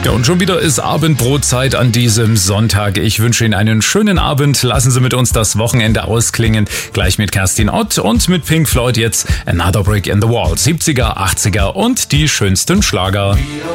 Ja, und schon wieder ist Abendbrotzeit an diesem Sonntag. Ich wünsche Ihnen einen schönen Abend. Lassen Sie mit uns das Wochenende ausklingen. Gleich mit Kerstin Ott und mit Pink Floyd jetzt Another Brick in the Wall. 70er, 80er und die schönsten Schlager.